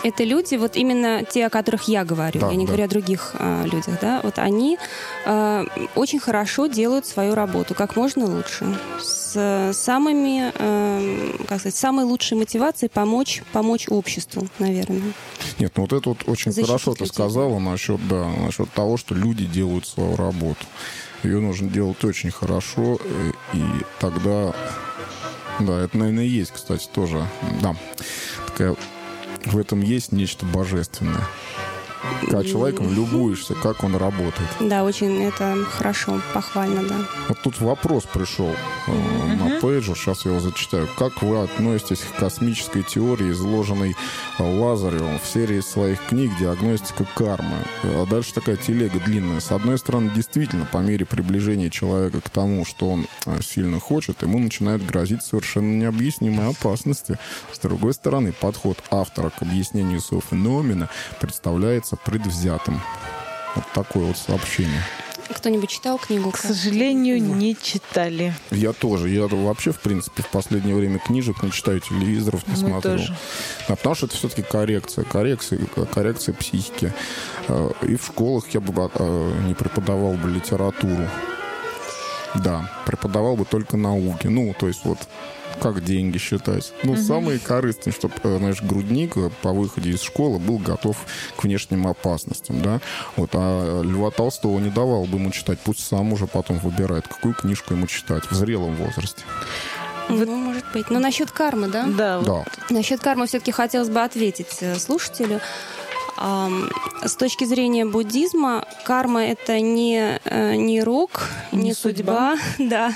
это люди, вот именно те, о которых я говорю, Да, я не да. говорю о других э, людях, да, вот они э, очень хорошо делают свою работу, как можно лучше, с самыми, э, как сказать, самой лучшей мотивацией помочь, помочь обществу, наверное. Нет, ну вот это вот очень Защитить хорошо ты людей. сказала насчет, да, насчет того, что люди делают свою работу. Ее нужно делать очень хорошо, э, и тогда, да, это, наверное, и есть, кстати, тоже, да, такая, в этом есть нечто божественное. Когда человеком любуешься, как он работает. Да, очень это хорошо, похвально, да. Вот тут вопрос пришел э, на пейджер, сейчас я его зачитаю. Как вы относитесь к космической теории, изложенной Лазаревым в серии своих книг «Диагностика кармы»? А дальше такая телега длинная. С одной стороны, действительно, по мере приближения человека к тому, что он э, сильно хочет, ему начинают грозить совершенно необъяснимые опасности. С другой стороны, подход автора к объяснению своего феномена представляется предвзятым. Вот такое вот сообщение. Кто-нибудь читал книгу? К сожалению, не читали. Я тоже. Я вообще, в принципе, в последнее время книжек не читаю, телевизоров не Мы смотрю. тоже. Да, потому что это все-таки коррекция. Коррекция, коррекция психики. Э, И в школах я бы э, не преподавал бы литературу. Да, преподавал бы только науки. Ну, то есть вот как деньги считать. Ну, Мгм. самые корыстные, чтобы, знаешь, грудник по выходе из школы был готов к внешним опасностям, да. Вот, а Льва Толстого не давал бы ему читать. Пусть сам уже потом выбирает, какую книжку ему читать в зрелом возрасте. Ну, может быть. Но насчет кармы, да? Да, вот Да. Насчет кармы все-таки хотелось бы ответить э, слушателю. Ам, С точки зрения буддизма, карма — это не, э, не рок, не, Не судьба, да.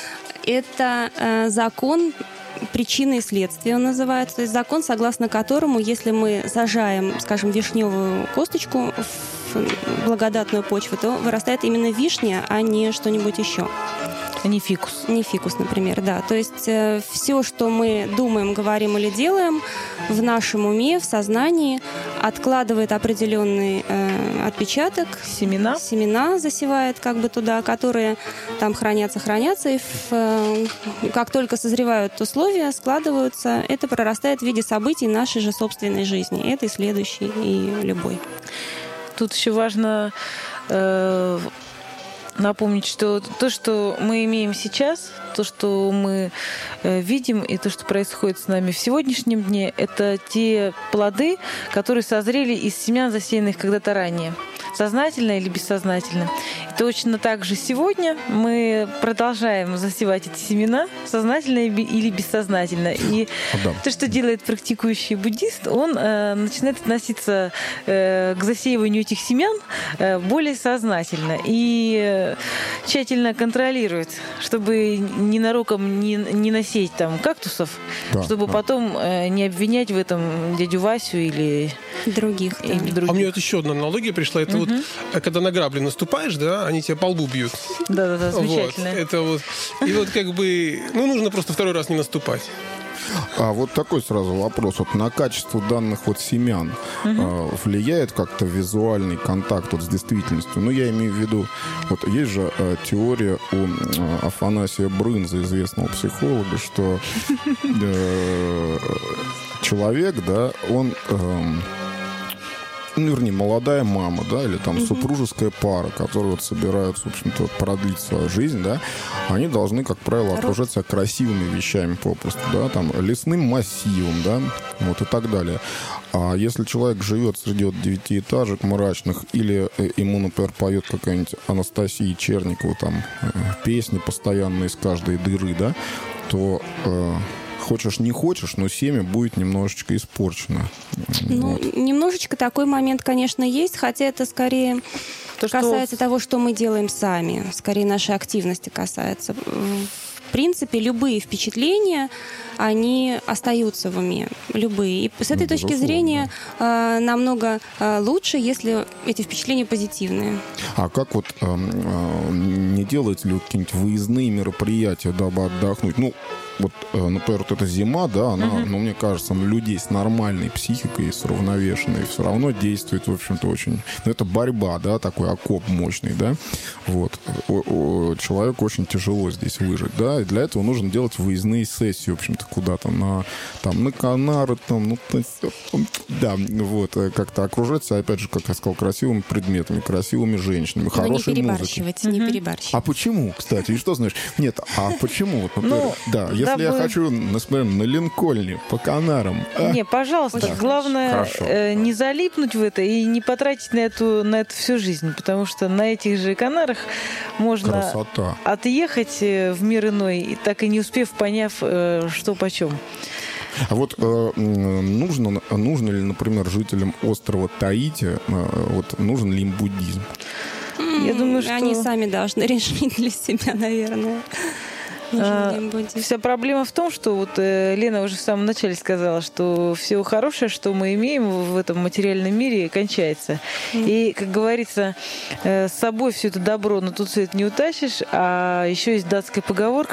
Это э, закон причины и следствия, он называется. То есть закон, согласно которому, если мы сажаем, скажем, вишневую косточку в благодатную почву, то вырастает именно вишня, а не что-нибудь еще. а не фикус. Не фикус, например, да. То есть э, все, что мы думаем, говорим или делаем в нашем уме, в сознании, откладывает определенный э, отпечаток. Семена. Семена засевает как бы туда, которые там хранятся, хранятся. И в, э, как только созревают условия, складываются, это прорастает в виде событий нашей же собственной жизни. Этой, следующей и любой. Тут еще важно э, напомнить, что то, что мы имеем сейчас, то, что мы э, видим, и то, что происходит с нами в сегодняшнем дне, это те плоды, которые созрели из семян, засеянных когда-то ранее. Сознательно или бессознательно. И точно так же сегодня мы продолжаем засевать эти семена, сознательно или бессознательно. И Да. то, что делает практикующий буддист, он э, начинает относиться э, к засеиванию этих семян э, более сознательно и э, тщательно контролирует, чтобы ненароком не, не насеять там кактусов, Да, чтобы да. потом э, не обвинять в этом дядю Васю или, Других. да. или других. А мне вот еще одна аналогия пришла. Это вот, когда на грабли наступаешь, да, они тебя по лбу бьют. Да-да-да, Вот, замечательно. это вот. И вот как бы, ну, нужно просто второй раз не наступать. А вот такой сразу вопрос. Вот на качество данных вот семян э, влияет как-то визуальный контакт вот с действительностью? Ну, я имею в виду, вот есть же э, теория у э, Афанасия Брынза, известного психолога, что э, человек, да, он... эм, ну, вернее, молодая мама, да, или там супружеская пара, которые вот собираются, в общем-то, вот продлить свою жизнь, да, они должны, как правило, окружать себя красивыми вещами попросту, да, там, лесным массивом, да, вот и так далее. А если человек живет среди вот девятиэтажек мрачных, или э, ему, например, поет какая-нибудь Анастасия Черникова, там, э, песни постоянно из каждой дыры, да, то... Э, хочешь не хочешь, но семя будет немножечко испорчено. Ну, Вот. немножечко такой момент, конечно, есть, хотя это скорее То, что- касается того, что мы делаем сами, скорее нашей активности касается. В принципе, любые впечатления, они остаются в уме, любые. И с этой Ну, точки безусловно. зрения э, намного э, лучше, если эти впечатления позитивные. А как вот э, э, не делаете ли вот какие-нибудь выездные мероприятия, дабы отдохнуть? Ну, вот, э, например, вот эта зима, да, она, ну, мне кажется, на людей с нормальной психикой, с уравновешенной, все равно действует, в общем-то, очень... Ну, это борьба, да, такой окоп мощный, да. Вот. О- о- человеку очень тяжело здесь выжить, да. да, и для этого нужно делать выездные сессии, в общем-то, куда-то на, там, на Канары, там, ну, да, вот, как-то окружаться, опять же, как я сказал, красивыми предметами, красивыми женщинами, хорошей музыкой. Не перебарщивать, не перебарщивать. А почему, кстати, и что знаешь? Нет, а почему? Вот, например, ну, да, если дабы... я хочу, например, на Линкольне, по Канарам. А? Не, пожалуйста, да. Главное э, не залипнуть в это и не потратить на эту, на это всю жизнь, потому что на этих же Канарах можно Красота. Отъехать в мир иной, и так и не успев поняв, э, что почем. А вот э, нужно, нужно ли, например, жителям острова Таити, э, вот, нужен ли им буддизм? Я думаю, что... Они сами должны решить для себя, наверное. А, вся проблема в том, что вот э, Лена уже в самом начале сказала, что все хорошее, что мы имеем в этом материальном мире, кончается. Mm. И, как говорится, э, с собой все это добро, но тут все это не утащишь. А еще есть датская поговорка,